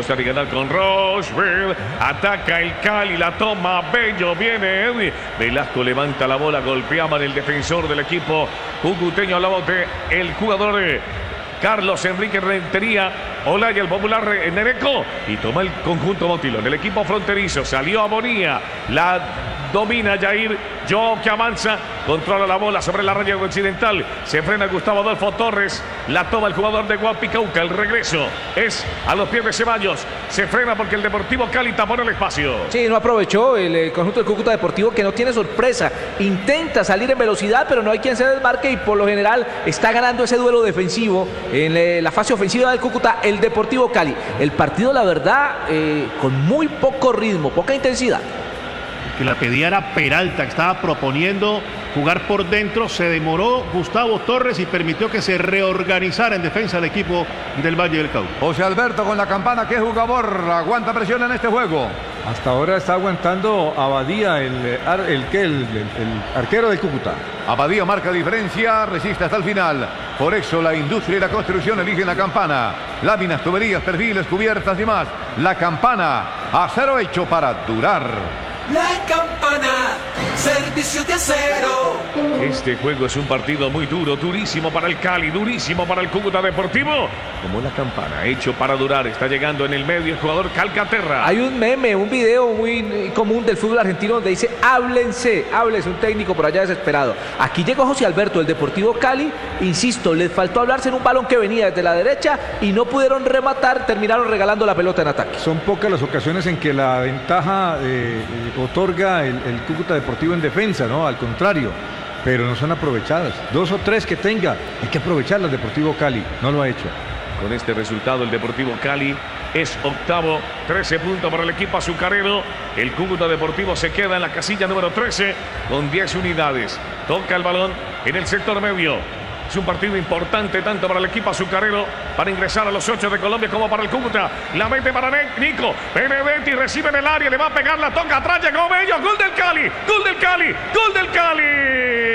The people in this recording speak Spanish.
Costa Rica con Rocheville. Ataca el Cali, la toma Bello, viene Edwin. Velasco levanta la bola, golpeaba en el defensor del equipo cucuteño. Hablamos de el jugador Carlos Enrique Rentería. Olaya, el popular Nereco. Y toma el conjunto Motilón. El equipo fronterizo salió a Bonilla. La domina Jair. Joao que avanza. Controla la bola sobre la raya occidental. Se frena Gustavo Adolfo Torres. La toma el jugador de Guapicauca. El regreso es a los pies de Ceballos. Se frena porque el Deportivo Cali tapó el espacio. Sí, no aprovechó el conjunto del Cúcuta Deportivo, que no tiene sorpresa. Intenta salir en velocidad, pero no hay quien se desmarque y por lo general está ganando ese duelo defensivo en la fase ofensiva del Cúcuta, el Deportivo Cali. El partido, la verdad, con muy poco ritmo, poca intensidad. Que la pedía era Peralta, que estaba proponiendo jugar por dentro. Se demoró Gustavo Torres y permitió que se reorganizara en defensa del equipo del Valle del Cauca. José Alberto con la campana. ¿Qué jugador aguanta presión en este juego? Hasta ahora está aguantando Abadía, el arquero del Cúcuta. Abadía marca diferencia, resiste hasta el final. Por eso la industria y la construcción eligen la campana. Láminas, tuberías, perfiles, cubiertas y más. La campana, acero hecho para durar. La campana, servicio de acero. Este juego es un partido muy duro, durísimo para el Cali, durísimo para el Cúcuta Deportivo. Como la campana, hecho para durar. Está llegando en el medio el jugador Calcaterra. Hay un meme, un video muy común del fútbol argentino donde dice: háblense, un técnico por allá desesperado. Aquí llegó José Alberto, el Deportivo Cali. Insisto, les faltó hablarse en un balón que venía desde la derecha y no pudieron rematar, terminaron regalando la pelota en ataque. Son pocas las ocasiones en que la ventaja otorga el Cúcuta Deportivo en defensa, ¿no? Al contrario, pero no son aprovechadas. 2 o 3 que tenga, hay que aprovecharlas. Deportivo Cali no lo ha hecho. Con este resultado el Deportivo Cali es octavo, 13 puntos para el equipo azucarero. El Cúcuta Deportivo se queda en la casilla número 13 con 10 unidades. Toca el balón en el sector medio. Es un partido importante tanto para el equipo azucarero para ingresar a los 8 de Colombia como para el Cúcuta. La mete para Nico Benedetti, recibe en el área, le va a pegar, la toca atrás, llegó Bello, gol del Cali, gol del Cali, gol del Cali.